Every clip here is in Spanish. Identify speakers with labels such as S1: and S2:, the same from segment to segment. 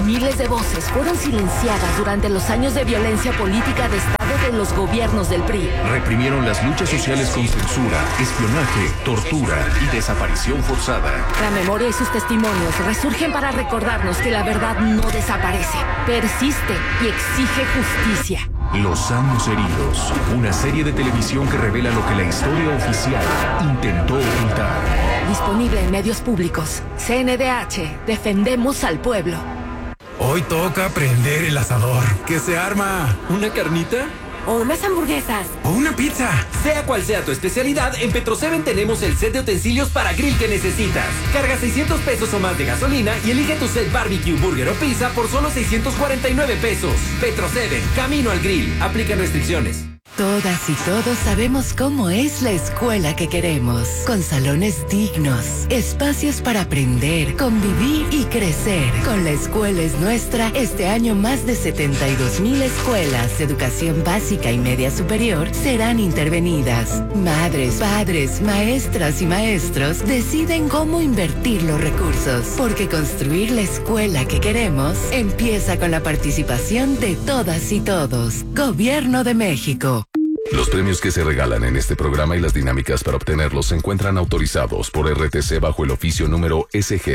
S1: Miles de voces fueron silenciadas durante los años de violencia política de Estado de los gobiernos del PRI.
S2: Reprimieron las luchas sociales con censura, espionaje, tortura y desaparición forzada.
S1: La memoria y sus testimonios resurgen para recordarnos que la verdad no desaparece, persiste y exige justicia.
S2: Los años heridos, una serie de televisión que revela lo que la historia oficial intentó ocultar.
S1: Disponible en medios públicos. CNDH, defendemos al pueblo.
S3: Hoy toca prender el asador. ¿Qué se arma?
S4: ¿Una carnita?
S1: O unas hamburguesas.
S3: ¿O una pizza?
S4: Sea cual sea tu especialidad, en Petro7 tenemos el set de utensilios para grill que necesitas. Carga 600 pesos o más de gasolina y elige tu set barbecue, burger o pizza por solo 649 pesos. Petro7, camino al grill. Aplica restricciones.
S5: Todas y todos sabemos cómo es la escuela que queremos, con salones dignos, espacios para aprender, convivir y crecer. Con La Escuela es Nuestra, este año más de 72,000 escuelas de educación básica y media superior serán intervenidas. Madres, padres, maestras y maestros deciden cómo invertir los recursos, porque construir la escuela que queremos empieza con la participación de todas y todos. Gobierno de México.
S6: Los premios que se regalan en este programa y las dinámicas para obtenerlos se encuentran autorizados por RTC bajo el oficio número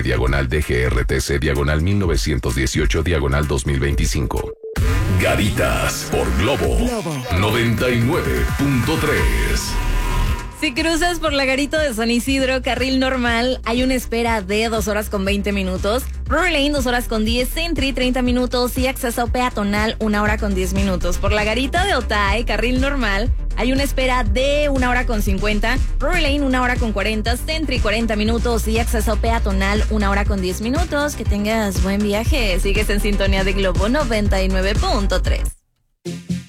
S6: SG-DGRTC/1918/2025. Garitas por Globo 99.3.
S7: Si cruzas por la Garito de San Isidro, carril normal, hay una espera de 2 horas con 20 minutos. Rory Lane, 2 horas con 10, Sentry, 30 minutos y acceso peatonal, 1 hora con 10 minutos. Por la Garita de Otay, carril normal, hay una espera de 1 hora con 50. Rory Lane, 1 hora con 40, Sentry, 40 minutos y acceso peatonal, 1 hora con 10 minutos. Que tengas buen viaje. Sigues en sintonía de Globo 99.3.